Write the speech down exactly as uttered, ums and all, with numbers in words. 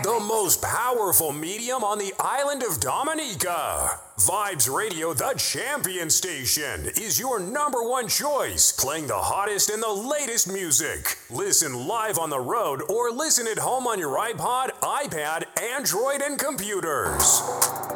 The most powerful medium on the island of Dominica. Vibes Radio, the champion station, is your number one choice, playing the hottest and the latest music. Listen live on the road or listen at home on your iPod, iPad, Android, and computers.